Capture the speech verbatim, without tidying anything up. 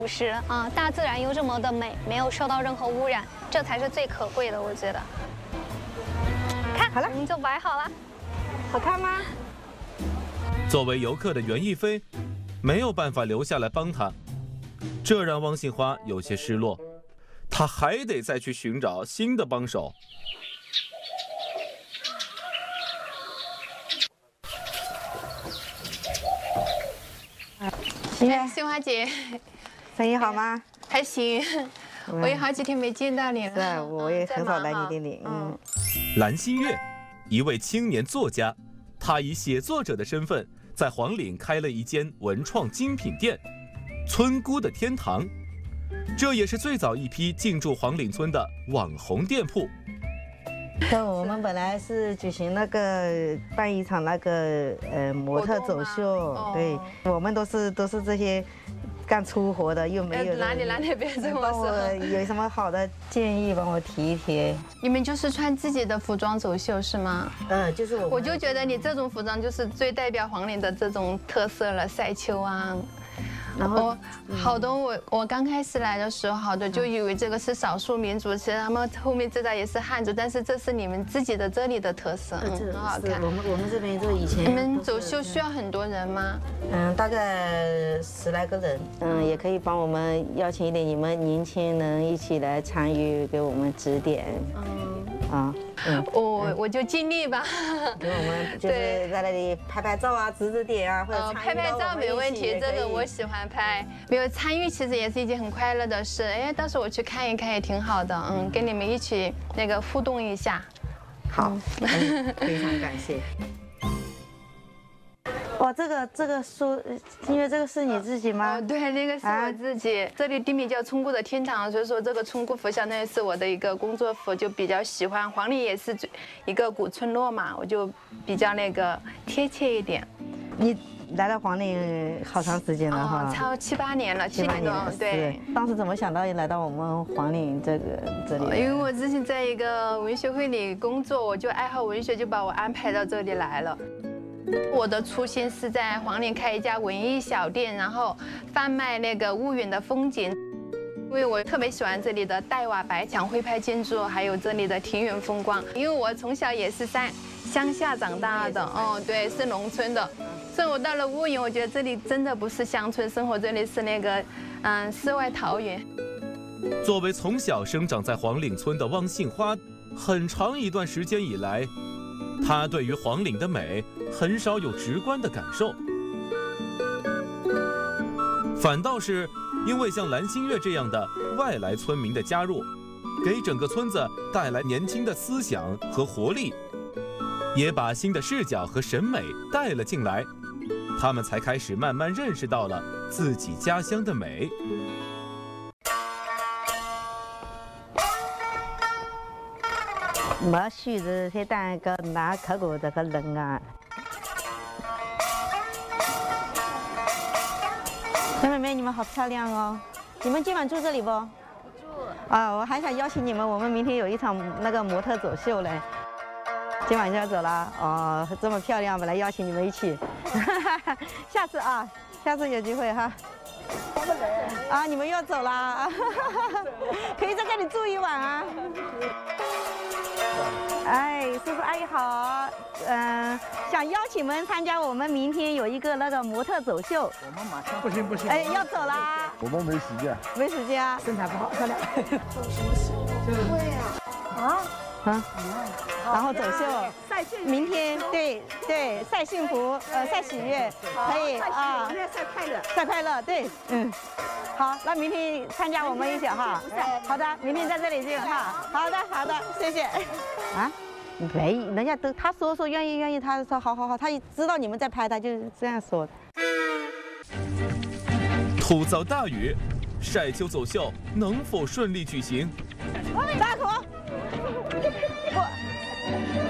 朴实啊，大自然又这么的美，没有受到任何污染，这才是最可贵的，我觉得。看， 好了， 我们就摆好了， 好看吗？ 作为游客的袁一飞，没有办法留下来帮他，这让汪杏花有些失落。他还得再去寻找新的帮手。 欣杏花姐， 生意好吗？ 还行，我也好几天没见到你了。 是啊，我也很少来你店里。嗯， 蓝心月，一位青年作家，他以写作者的身份在黄岭开了一间文创精品店——村姑的天堂。这也是最早一批进驻黄岭村的网红店铺。 对，我们本来是举行那个办一场那个呃模特走秀， 哦、 对，我们都是都是这些干粗活的，又没有。 哪里哪里别这么说。 有什么好的建议，帮我提一提。 你们就是穿自己的服装走秀是吗？ 嗯，就是我。 我就觉得你这种服装就是最代表黄岭的这种特色了，赛秋啊。然后好多我我刚开始来的时候，好多就以为这个是少数民族，其实他们后面知道也是汉族，但是这是你们自己的这里的特色，嗯，很好看。 我们我们这边就以前。 你们走秀需要很多人吗？ 嗯，大概十来个人。嗯，也可以帮我们邀请一点你们年轻人一起来参与，给我们指点。嗯。啊。 嗯，我我就尽力吧。 给我们就是在那里拍拍照啊，指指点啊，或者拍拍照没问题，这个我喜欢拍。没有参与，其实也是一件很快乐的事。哎，到时候我去看一看也挺好的。嗯，跟你们一起那个互动一下。 好，非常感谢。哇，这个这个书，因为这个是你自己吗？ 哦，对，那个是我自己。这里地名叫村姑的天堂，所以说这个村姑服相当于是我的一个工作服，就比较喜欢。黄岭也是一个古村落嘛，我就比较那个贴切一点。 你来了黄岭好长时间了哈？ 哦，超七八年了，七年多。对。 当时怎么想到来到我们黄岭这个这里？ 因为我之前在一个文学会里工作，我就爱好文学，就把我安排到这里来了。我的初心是在黄岭开一家文艺小店，然后贩卖那个婺源的风景。因为我特别喜欢这里的黛瓦白墙徽派建筑，还有这里的田园风光。因为我从小也是在乡下长大的，哦，对，是农村的。所以我到了婺源，我觉得这里真的不是乡村生活，这里是那个嗯世外桃源。 作为从小生长在黄岭村的汪杏花，很长一段时间以来，他对于黄岭的美很少有直观的感受，反倒是因为像蓝心月这样的外来村民的加入，给整个村子带来年轻的思想和活力，也把新的视角和审美带了进来，他们才开始慢慢认识到了自己家乡的美。 没须是才当个拿客过这个人啊。小妹妹，你们好漂亮哦！你们今晚住这里不？不住。啊，我还想邀请你们，我们明天有一场那个模特走秀嘞。今晚就要走了哦，这么漂亮，本来邀请你们一起。下次啊，下次有机会哈。啊，你们又要走啦？可以在这里住一晚啊。哎，叔叔阿姨好，嗯、呃，想邀请你们参加我们明天有一个那个模特走秀。 我们马上不行不行， 哎，要走啦。 我们没时间， 没时间啊， 身材不好，漂亮。 走什么秀？对呀。啊啊。然后走秀，晒幸福。明天对对晒幸福，呃晒喜悦，可以啊。明天晒快乐。晒快乐，对，嗯。好，那明天参加我们一起哈。好的，明天在这里见哈。好的，好的，谢谢。啊，没，人家都他说说愿意愿意，他说好好好，他知道你们在拍，他就是这样说的。 突遭大雨，晒秋走秀能否顺利举行？ 大口。